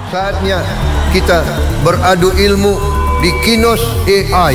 Saatnya kita beradu ilmu di Kinos AI.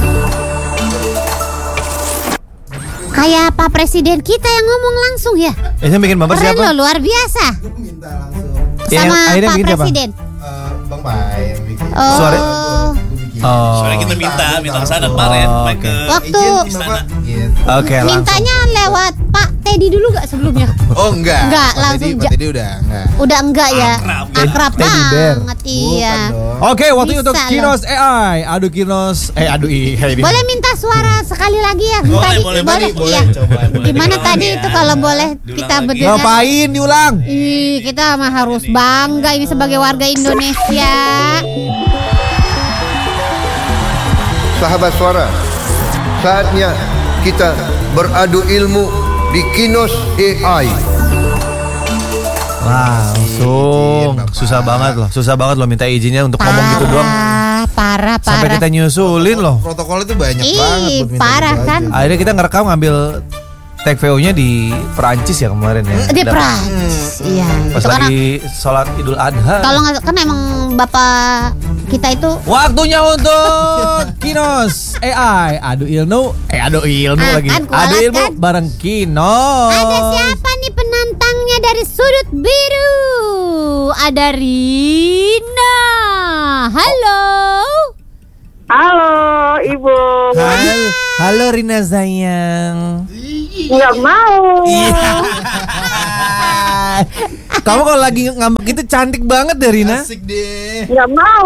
Kayak Pak Presiden kita yang ngomong langsung ya. Yang bikin bumper Keren siapa? loh, luar biasa. Minta langsung. Sama akhirnya Pak bikin siapa? Presiden. Bang Pai yang bikin. Oh. Suara- Soalnya kita minta ke sana kemarin, main ke Waktu istana. Oke, langsung. mintanya lewat Pak Teddy dulu gak sebelumnya? Oh enggak. Enggak, Pak langsung Teddy, Pak Teddy udah enggak. Udah enggak ya? Akrab Teddy bear. banget, iya. Bukan dong. Oke, waktunya Bisa untuk loh. Kinos AI. Adu Kinos, Boleh minta suara sekali lagi ya? Boleh, Iya. coba. Gimana tadi itu kalau boleh kita berdengar? Ngapain diulang? Ih, kita mah harus bangga ini sebagai warga Indonesia. Sahabat suara, saatnya kita beradu ilmu di Kinos AI. Langsung. Susah banget loh minta izinnya untuk ngomong gitu doang. Parah. Sampai kita nyusulin loh. Protokol itu banyak Ih, banget buat minta parah gitu kan? aja. Akhirnya kita ngerekam ngambil tag VO-nya di Perancis ya kemarin ya. Di Dapat- Prancis, iya. Pas Itu karena lagi sholat Idul Adha. kalau nggak kan emang bapak kita itu Waktunya untuk Kinos AI. Adu ilmu lagi. kan kualat Adu ilmu kan? bareng Kinos. ada siapa nih penantangnya dari sudut biru? Ada Rina. Halo. Halo, Ibu. Halo Rina sayang. Nggak mau. Kamu kalau lagi ngambek itu cantik banget deh Rina. Asik deh. Nggak mau.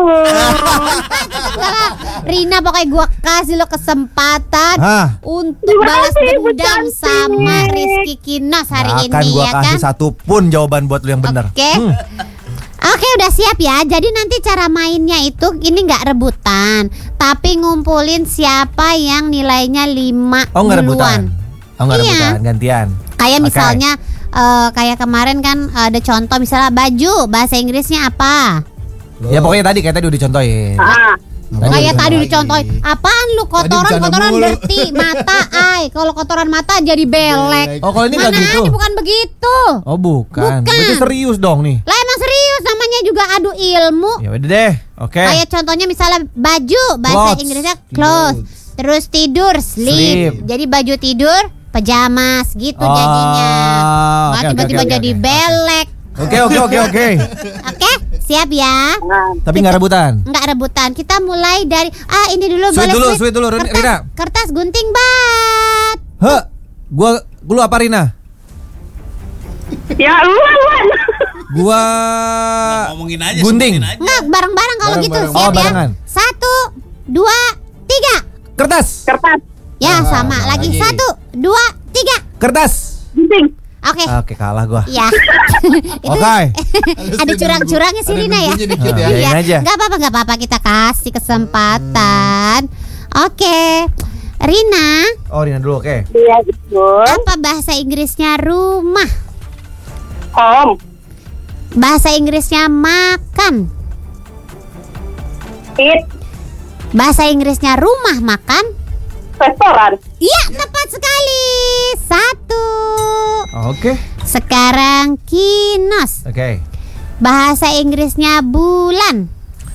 Rina pokoknya gua kasih lo kesempatan Hah? untuk Terima balas kasih, Ibu dendam cantik. sama Rizky Kinos hari Nggak ini akan gua ya kasih kan? satu pun jawaban buat lu yang benar. Oke. Oke, udah siap ya. Jadi nanti cara mainnya itu ini nggak rebutan, tapi ngumpulin siapa yang nilainya 5 Oh nggak rebutan. duluan. Oh nggak Iya. rebutan, gantian. Kayak Oke. misalnya kayak kemarin kan ada contoh misalnya baju bahasa Inggrisnya apa? Ya pokoknya tadi kayak tadi udah dicontohin. Kayak tadi dicontohin. Apaan lu bercanda kotoran mulu. dirty mata ay. Kalau kotoran mata jadi belek. Oh kalau ini nggak Mana gitu. ada, bukan begitu. Oh bukan. Bukan. Berarti serius dong nih. Lah emang serius namanya juga adu ilmu. Ya udah deh. Oke. Kayak contohnya misalnya baju bahasa Clothes. Inggrisnya clothes. Terus tidur sleep. Jadi baju tidur pajamas gitu jadinya. Nggak oke, tiba-tiba oke, jadi oke. belek. Oke. Oke, siap ya? Tapi nggak rebutan. Enggak rebutan. Kita mulai dari ini dulu Sweet dulu, Rina. Kertas gunting bat. Heh. Lu apa Rina? Ya, lu. Gua Ngomongin aja, gunting. sebutin aja. Enggak, bareng-bareng kalau gitu. Bareng-bareng. Siap Oh, barengan. ya? 1, 2, 3. Kertas. Kertas, Ya, sama lagi. 1, 2, 3. Kertas. gunting. Oke. Oke, kalah gua. Ya. Itu Oke. ada curang-curangnya sih Ada Rina ya. nunggunya dikit ya. Iya. aja. Gak apa-apa kita kasih kesempatan. Oke. Rina, Oh, Rina dulu, oke. Iya, Ibu. apa bahasa Inggrisnya rumah? Home, Bahasa Inggrisnya makan. eat, Bahasa Inggrisnya rumah makan. restoran. Iya, tepat sekali. 1. Oke. Sekarang Kinos. Oke. Bahasa Inggrisnya bulan.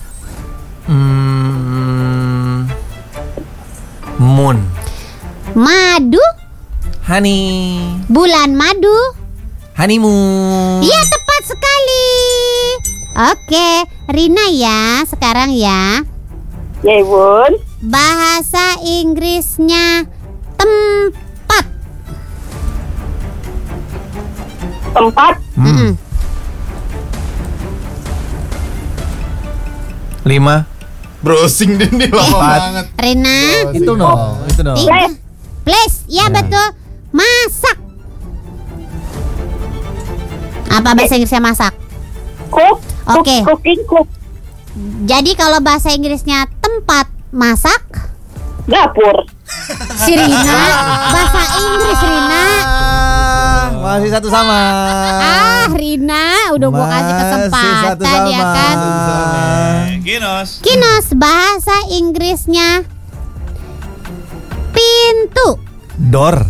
Moon. Madu. Honey. Bulan madu. Honeymoon. Iya, tepat sekali. Oke, Rina ya, sekarang ya. Ya, Ibu. Bahasa Inggrisnya tempat. Tempat, Mm-mm. 5. Browsing deh nih lama Empat. banget. Rina. Itu dong. 3. Place. Ya betul. Masak. Apa bahasa Inggrisnya masak? cook, Oke. cooking, cook, Jadi kalau bahasa Inggrisnya tempat masak, dapur. si Rina bahasa Inggris Rina. Masih satu sama. Rina udah gua kasih Masih satu kesempatan ya sama. kan. Kinos. Kinos bahasa Inggrisnya pintu. Door.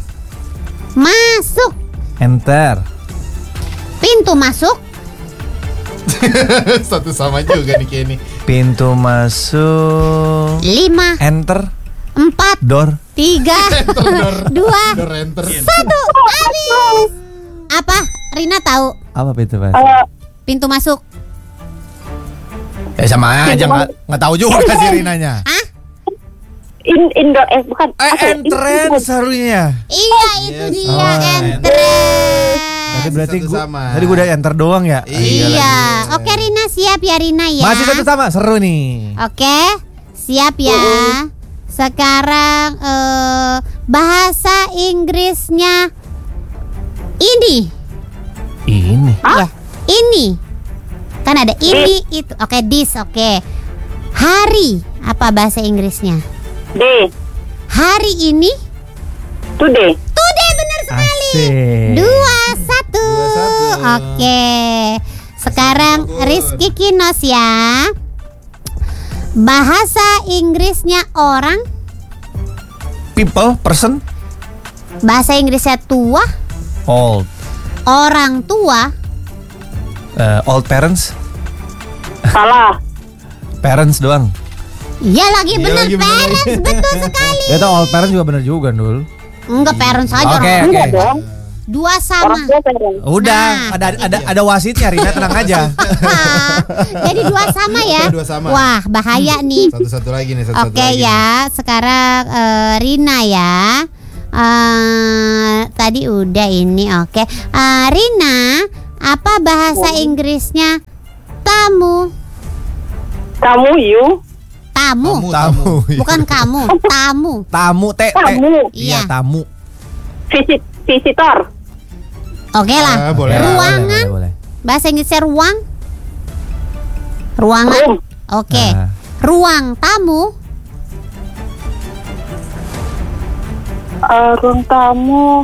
Masuk. Enter. Pintu masuk. Satu sama juga nih kayak ini. Pintu masuk. 5, Enter. 4, Door. 3, 2, 1. Door enter. Habis. Apa? Rina tahu Apa pintu masuk? pintu masuk. Sama aja nggak tahu juga sih Rinanya. Hah? Indoor bukan. Entrance harusnya. Iya, itu dia entrance. Tadi berarti Satu sama. tadi gue udah enter doang ya. Iya. Oke Rina, siap ya Rina ya. Masih satu sama, seru nih. Oke, siap ya. Sekarang bahasa Inggrisnya ini. Ini. Ya, ini. Kan ada ini itu. Oke, this. Oke. Hari apa bahasa Inggrisnya? Day. Hari ini. Today. Today, benar sekali. Asik. 2-1. Oke. Sekarang Rizky Kinos ya. Bahasa Inggrisnya orang. People, person, Bahasa Inggrisnya tua. old. Orang tua. Old parents, Salah. parents doang. Ya lagi Iya, benar lagi bener. parents. Betul sekali. Ya old parents juga bener juga Nul. Enggak parents aja. Oke, orang. oke. Dong. 2 sama. Orang tua parent. Udah, Nah. ada wasitnya Rina, tenang aja. Jadi 2 sama ya. Oke, 2 sama. Wah, bahaya nih. Satu-satu lagi nih, satu-satu Oke lagi. ya, sekarang Rina ya. Tadi udah ini, oke. Rina, apa bahasa Inggrisnya tamu? Kamu, you. Tamu, Tamu. bukan kamu, tamu. Tamu, Tamu. Iya, Iya. tamu. Visitor. Oke lah. Boleh. Ruangan, Boleh. bahasa Inggrisnya ruang. Ruangan. Room. Oke. Nah. Ruang tamu. Ruang tamu.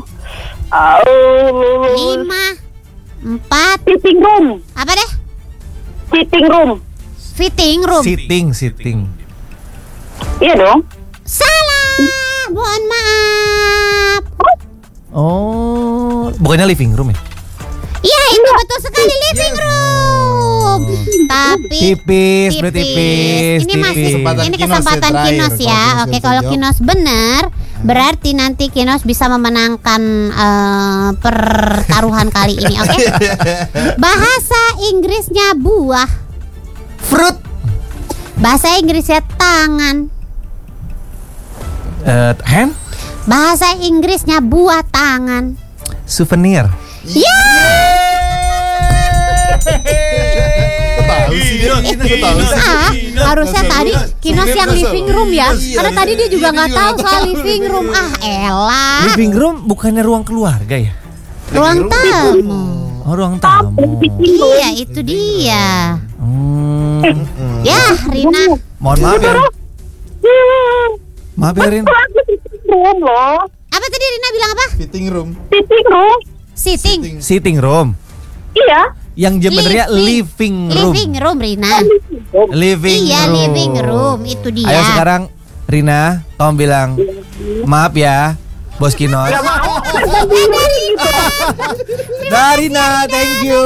5, 4. Sitting room. Apa deh? Sitting room. Fitting room. Sitting. Iya dong. Salah. Mohon maaf. Oh, bukannya living room ya? Iya, itu betul sekali living room. Tapi Tipis, berarti tipis. Ini masih Kesempatan ini Kinos kesempatan ya, Kinos terakhir. ya. Kalau Oke, Kinos kalau jawab. Kinos benar, berarti nanti Kinos bisa memenangkan pertaruhan kali ini. Oke. Bahasa Inggrisnya buah. Fruit. Bahasa Inggrisnya tangan. Hand. Bahasa Inggrisnya buah tangan. Souvenir. Ya. Tahu sih dia. Tahu sih. Harusnya tadi Kinos yang living room ya. Iya, Karena tadi dia juga nggak juga tahu nggak soal tahu. living room. Elah. Living room bukannya ruang keluarga ya? Ruang tamu. Oh, ruang tamu. Iya, itu dia. Ya, Rina. Mohon maaf ya. Maaf ya Rin. Sitting room loh. Apa tadi Rina bilang apa? Fitting room. Sitting room. Sitting. Sitting room. Iya. Yang sebenarnya living room. Living room, Rina. Living Iya, room. living room. Itu dia. Ayo sekarang Rina, tolong bilang maaf ya, Bos Kinos. Dah Rina, thank you.